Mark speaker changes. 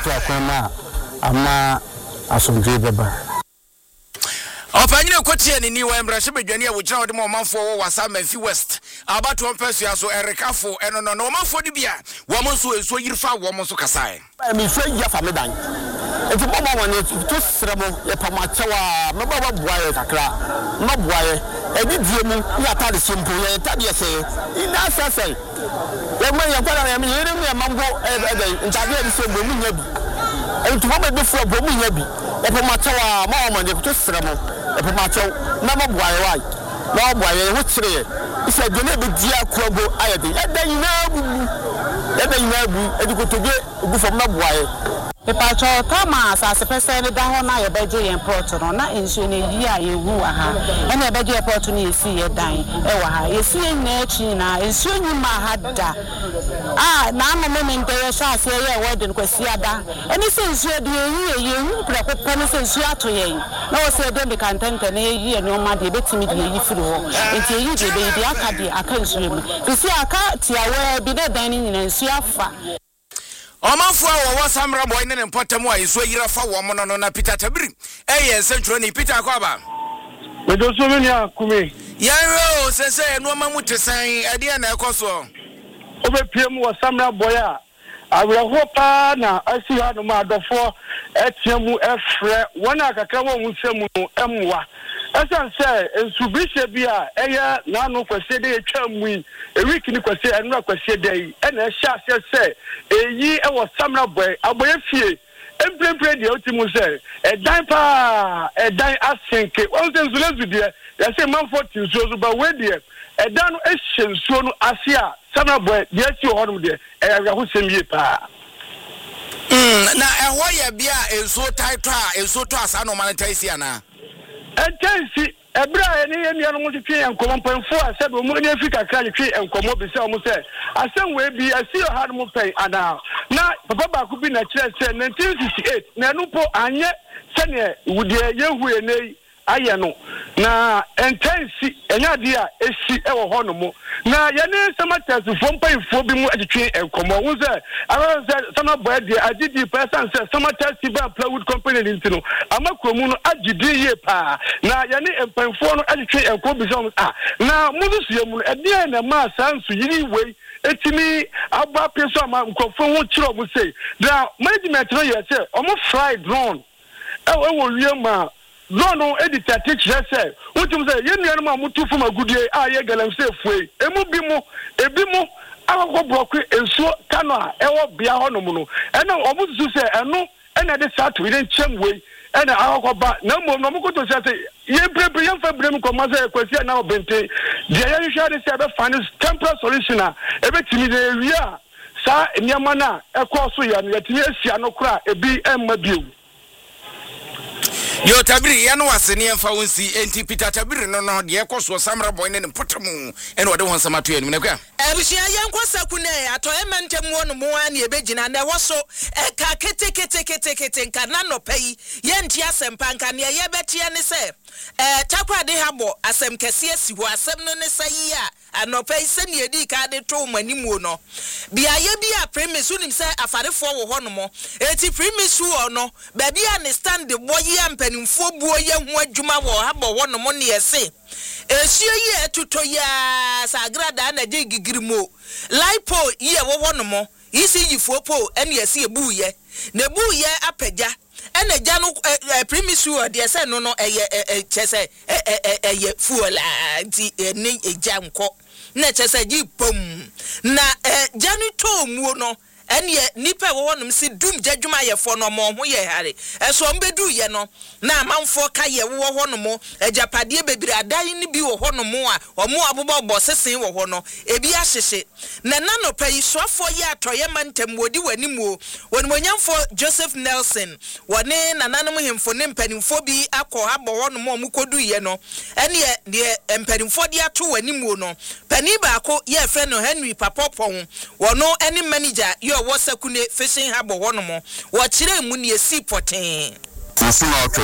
Speaker 1: akwana ama asomdwe beba
Speaker 2: Opanyine kwatie ni wa embrashe bedwane a wogina wode mo manfo wo wasa Memphis West abato ampesu ya so erikafo eno no manfo de bia wo mo so enso yirfa wo mo so kasae
Speaker 1: mi fe ya fa me dan enti bobo woni to sremo ye pamachewa me baba buaye kakra no buaye edi die mu ya tade simple ye tade ye se ina sase ye ma ye kwara ye mi yiri mu ye mango ntade ye se bo mu nya bi enti bobo be fo bo mu nya bi ye pamachewa ma mo ne to sremo e pamachew na ma buaye wai na buaye ho kire isa dene be dia krobo ayede edan na bu edikotoge ogufom na buaye
Speaker 3: Epacho kama asase pese ni da ho na ye beje yen port no na ensu ne yi a ye hu aha ena ye beje port no ye si ye dan e wa ha ye si na echi na ensu nyima ha da na moment ye sha se ye wedding kwasi ada eni se ensu de ye hu prekopo no se ensu ato ye na wo se de kantente na ye yi no ma de betimi de yi firi ho enti ye yi de be de aka de aka ensu mu fisi aka tiawe bi de dan ni nyina ensu afa
Speaker 2: Omanfo a wo samra boy ne mpotamo a yeso yira fa wo mo no na Peter Tabiri eye sentro ni Peter Akwaba
Speaker 4: we do so many akumi
Speaker 2: yanro sese no ma mutesan ade na ekoso
Speaker 4: obepiem wo samra boy a awreho pa na asi ha no ma adofo etiamu efre wona akaka wo nsemu emwa esan say ensubishe bia eye na no kwese de etwamu yi week ni kwese enu kwese dey ena ehya se eyi e wo samra boy aboye fie emprempre de otimu say edan pa edan asenke won se nsulezu de ya se manfo tinsuo ba we de edan no ehye nsuo no ase a samra boy de ati ho no de eya ho semie pa
Speaker 2: na ehwo ya bia enso title enso to asa no manitaisi ana
Speaker 4: Entensi ebra ene ye nua no mo twe enkomo mpanfo a se be mo ne Africa kra twe enkomo be se o mo se asem we bi asi o ha no mo pen ana na papa ba ku bi na kire se 1968 na no po anye se ne wudie yehu ene aye no na entensi enya de a esi e wo ho no mo na ye ne samatas fo mpanfo bi mo atwe enkomo wo se ara se sama boy de agidi person se samatas ba plywood company ni ntino amakromu no agidi ye pa na ye ne mpanfo no atwe enkomo bi so na mo su ye mu e de na ma sansu yiri wei etimi aba peso ama nkofo ho kiro mo sei na management no ye se omo fry drone e wo wie ma no editor teach say wutum say ye nuanu ma mutu fuma gudie a ye galamse fue emu bi mo ebi mo akoko block ensuo kano a ewo bia ho no mu no ena omusu say eno ena de satu ire nchem we ena akoko ba na mo no mukoto say ye brebe ye fa brem ko ma say kwasi na obente de ye hwa de say be find temporary solution a ebetimi de wi a sa nyama na ekoso ya no yetimi asia no kra ebi emma biu
Speaker 2: Yo Tabiri ya no waseni emfa wonsi enti Peter Tabiri no de ekoso samra boy ne potamu ene wode won samato enu ne kwa
Speaker 5: Ebushia yenkosa kune ato ementem wonu mu ani ebegina na woso ka kete nka na no pai yenti asempa nka ne ye betie ne se takwade habo asem kese asi ho asem no ne sayi a anopai se ne edi ka de to manimu no bia ye bia premise unim se afarefo wo ho no mo eti premise wo no ba bia ne stand the boy ampanimfo buo ye ho adwuma wo habo wo no mo ne yese esio ye tuto ya sagrada na de gigirimo lipo ye wo no mo isi yifo po ene yese ebu ye na ebu ye apagya ene gya no premise de se no no chese eye fuola nti ene egya nko na chese gi pom na gya to mu no ene nipa wo honom si dum jadwuma ye fo no mo ho ye hare eso mbedu ye no na amanfo ka ye wo honom ajapade bebiri adan ni bi wo honom a omo abobbo sesen wo ho no ebi ahyehye na nano pai soafo ye atoye mantem wodi wanimu wonimonyamfo Joseph Nelson wone nananom hemfo ne mpanimfo bi akọ abo honom omukodu ye no ene de mpanimfo de ato wanimu no pani ba ko ye frɛ no Henry Papopon wono ene manager wo sekune fishing habo wono mo wo kire mu ne esi poten